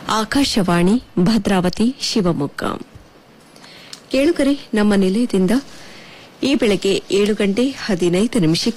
ಆಕಾಶವಾಣಿ ಭದ್ರಾವತಿ ಶಿವಮೊಗ್ಗ. ಕೇಳುಗರೆ, ನಮ್ಮ ನಿಲಯದಿಂದ ಈ ಬೆಳಗ್ಗೆ 7 ಗಂಟೆ 15 ನಿಮಿಷಕ್ಕೆ